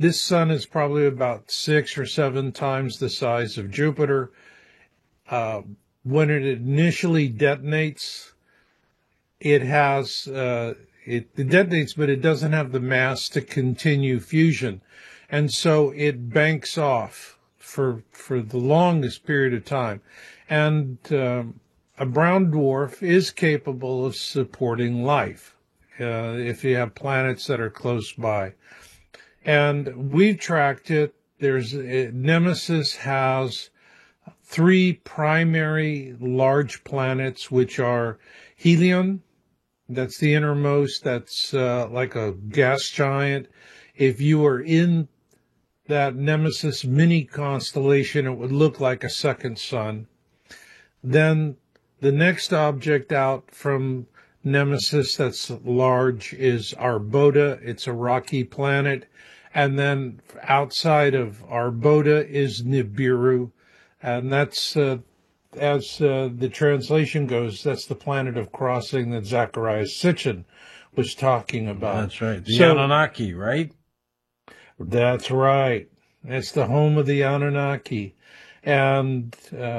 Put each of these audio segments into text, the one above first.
This sun is probably about 6 or 7 times the size of Jupiter. Uh, when it initially detonates, it has it detonates, but it doesn't have the mass to continue fusion, and so it banks off for the longest period of time. And a brown dwarf is capable of supporting life if you have planets that are close by. And we've tracked it. Nemesis has three primary large planets, which are Helion, that's the innermost, that's like a gas giant. If you were in that Nemesis mini constellation, it would look like a second sun. Then the next object out from Nemesis that's large is Arbota. It's a rocky planet. And then outside of Arbota is Nibiru. And that's, as the translation goes, that's the planet of crossing that Zacharias Sitchin was talking about. That's right. The Anunnaki, right? That's right. It's the home of the Anunnaki. And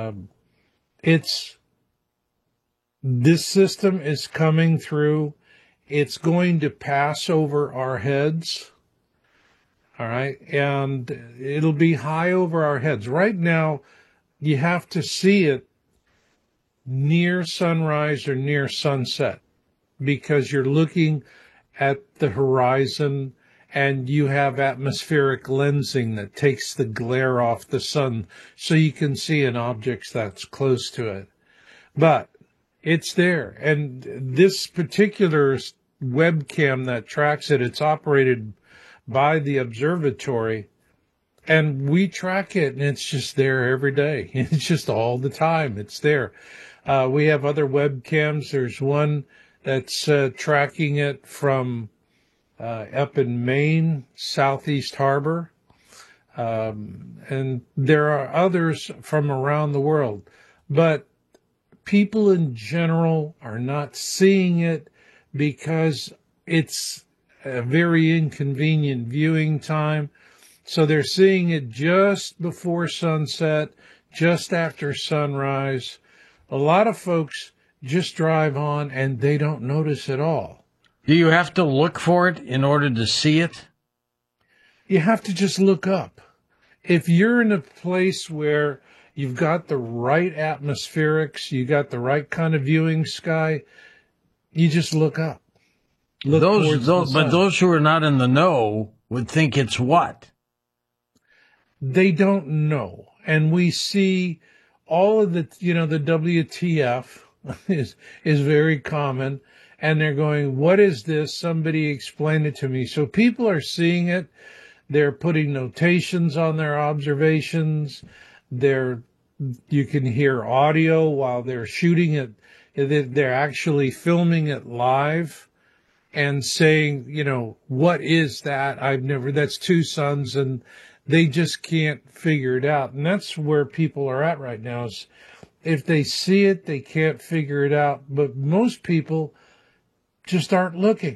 this system is coming through. It's going to pass over our heads. All right. And it'll be high over our heads. Right now, you have to see it near sunrise or near sunset because you're looking at the horizon and you have atmospheric lensing that takes the glare off the sun so you can see an object that's close to it. But it's there. And this particular webcam that tracks it, it's operated by the observatory. And we track it, and it's just there every day. It's just all the time. It's there. We have other webcams. There's one that's tracking it from up in Maine, Southeast Harbor. And there are others from around the world. But people in general are not seeing it because it's a very inconvenient viewing time. So they're seeing it just before sunset, just after sunrise. A lot of folks just drive on and they don't notice at all. Do you have to look for it in order to see it? You have to just look up. If you're in a place where you've got the right atmospherics, you got the right kind of viewing sky, you just look up. But those who are not in the know would think it's what? They don't know. And we see all of the WTF is very common. And they're going, what is this? Somebody explain it to me. So people are seeing it. They're putting notations on their observations. You can hear audio while they're shooting it. They're actually filming it live and saying, what is that? That's two suns, and they just can't figure it out. And that's where people are at right now is if they see it, they can't figure it out. But most people just aren't looking.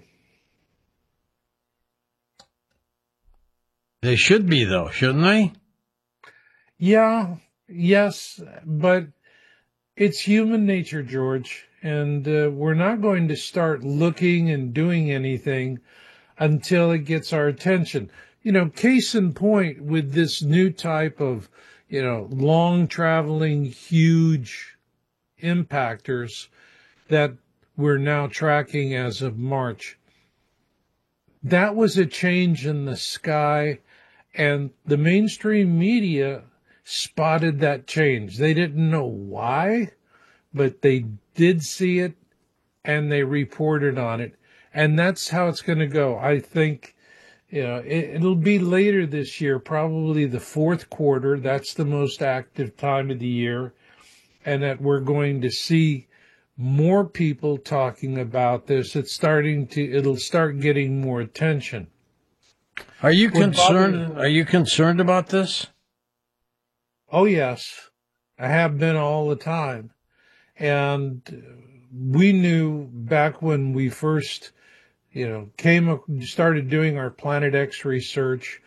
They should be, though, shouldn't they? Yeah, yes, but it's human nature, George. And we're not going to start looking and doing anything until it gets our attention. Case in point with this new type of, long traveling, huge impactors that we're now tracking as of March. That was a change in the sky, and the mainstream media spotted that change. They didn't know why, but they did see it, and they reported on it. And that's how it's going to go. I think it'll be later this year, probably the fourth quarter. That's the most active time of the year. And that we're going to see more people talking about this. It'll start getting more attention. Are you concerned? Are you concerned about this? Oh, yes. I have been all the time. And we knew back when we first, started doing our Planet X research,